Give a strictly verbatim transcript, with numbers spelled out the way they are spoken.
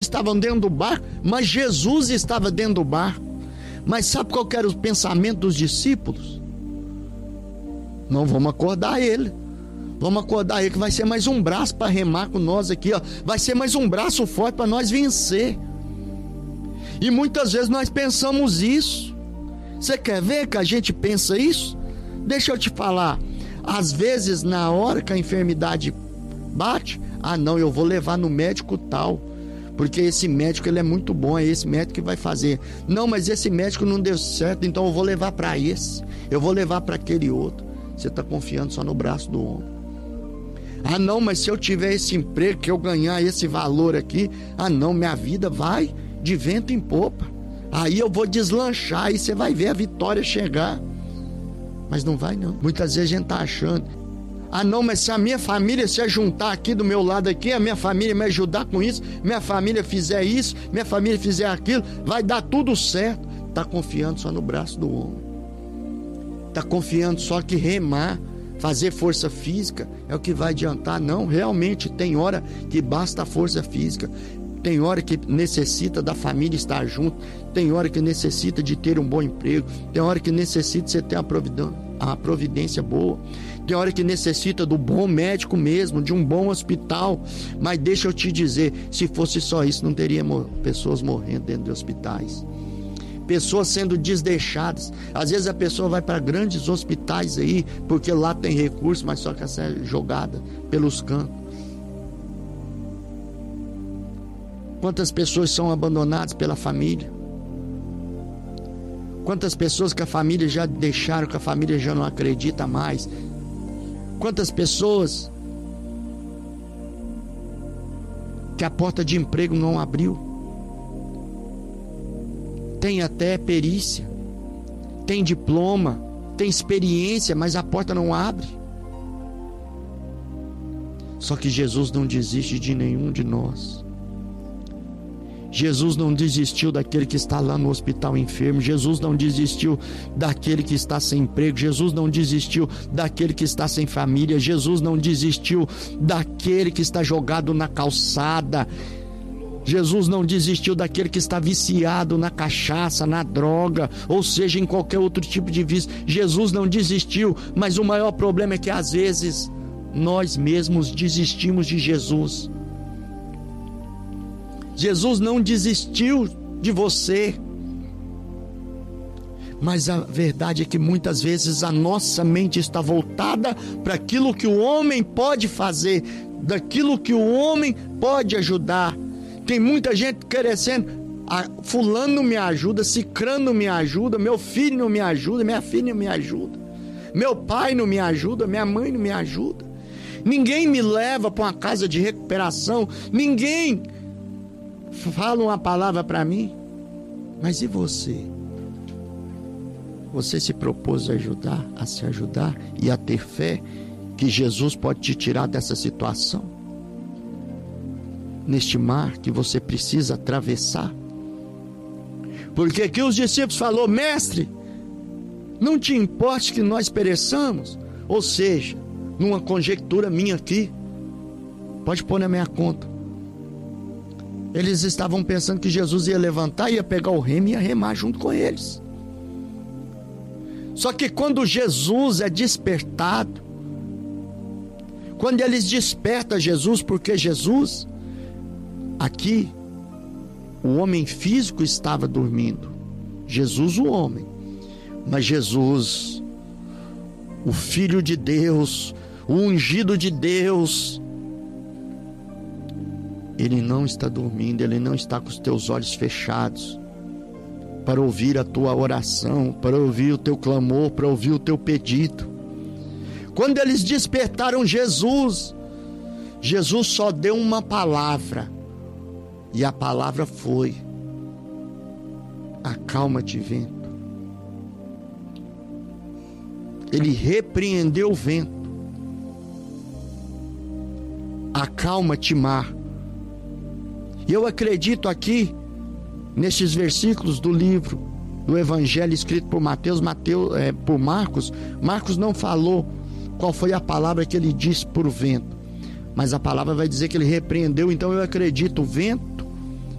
estavam dentro do barco, mas Jesus estava dentro do barco. Mas sabe qual que era o pensamento dos discípulos? Não, vamos acordar ele. Vamos acordar ele, que vai ser mais um braço para remar com nós aqui, ó. Vai ser mais um braço forte para nós vencer. E muitas vezes nós pensamos isso. Você quer ver que a gente pensa isso? Deixa eu te falar. Às vezes, na hora que a enfermidade bate, ah não, eu vou levar no médico tal, porque esse médico ele é muito bom, é esse médico que vai fazer. Não, mas esse médico não deu certo, então eu vou levar para esse, eu vou levar para aquele outro. Você está confiando só no braço do homem. Ah não, mas se eu tiver esse emprego, que eu ganhar esse valor aqui, ah não, minha vida vai de vento em popa, aí eu vou deslanchar, aí você vai ver a vitória chegar. Mas não vai não. Muitas vezes a gente está achando, ah não, mas se a minha família se juntar aqui do meu lado aqui, a minha família me ajudar com isso, minha família fizer isso, minha família fizer aquilo, vai dar tudo certo. Está confiando só no braço do homem. Está confiando só que remar, fazer força física é o que vai adiantar. Não, realmente tem hora que basta a força física, tem hora que necessita da família estar junto, tem hora que necessita de ter um bom emprego, tem hora que necessita de você ter uma providência, uma providência boa, tem hora que necessita do bom médico mesmo, de um bom hospital. Mas deixa eu te dizer, se fosse só isso, não teria pessoas morrendo dentro de hospitais, pessoas sendo desdeixadas. Às vezes a pessoa vai para grandes hospitais aí, porque lá tem recurso, mas só que essa é jogada pelos cantos. Quantas pessoas são abandonadas pela família? Quantas pessoas que a família já deixaram, que a família já não acredita mais? Quantas pessoas que a porta de emprego não abriu? Tem até perícia, tem diploma, tem experiência, mas a porta não abre. Só que Jesus não desiste de nenhum de nós. Jesus não desistiu daquele que está lá no hospital enfermo. Jesus não desistiu daquele que está sem emprego. Jesus não desistiu daquele que está sem família. Jesus não desistiu daquele que está jogado na calçada. Jesus não desistiu daquele que está viciado na cachaça, na droga, ou seja, em qualquer outro tipo de vício. Jesus não desistiu, mas o maior problema é que às vezes nós mesmos desistimos de Jesus. Jesus não desistiu de você, mas a verdade é que muitas vezes a nossa mente está voltada para aquilo que o homem pode fazer, daquilo que o homem pode ajudar. Tem muita gente querendo, ah, fulano me ajuda, cicrano me ajuda, meu filho não me ajuda, minha filha não me ajuda, meu pai não me ajuda, minha mãe não me ajuda, ninguém me leva para uma casa de recuperação, ninguém fala uma palavra para mim. Mas e você? Você se propôs a ajudar, a se ajudar e a ter fé que Jesus pode te tirar dessa situação, neste mar que você precisa atravessar? Porque aqui os discípulos falaram: mestre, não te importe que nós pereçamos. Ou seja, numa conjectura minha aqui, pode pôr na minha conta, eles estavam pensando que Jesus ia levantar, ia pegar o remo e ia remar junto com eles. Só que quando Jesus é despertado, quando eles despertam Jesus, porque Jesus, aqui, o homem físico estava dormindo, Jesus o homem, mas Jesus, o Filho de Deus, o ungido de Deus, ele não está dormindo, ele não está com os teus olhos fechados para ouvir a tua oração, para ouvir o teu clamor, para ouvir o teu pedido. Quando eles despertaram Jesus, Jesus só deu uma palavra, e a palavra foi: acalma-te, vento. Ele repreendeu o vento. Acalma-te, mar. E eu acredito aqui, nesses versículos do livro, do Evangelho escrito por Mateus, Mateus é, por Marcos, Marcos não falou qual foi a palavra que ele disse para o vento, mas a palavra vai dizer que ele repreendeu. Então eu acredito, o vento